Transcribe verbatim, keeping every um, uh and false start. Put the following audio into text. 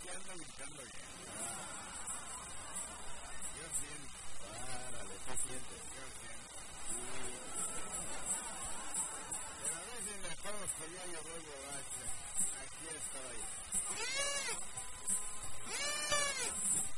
que ando gritando bien. Yo siento. Párale, ¿qué sientes? Yo siento. Pero a veces me acuerdo que ya yo voy borracho. Aquí estoy.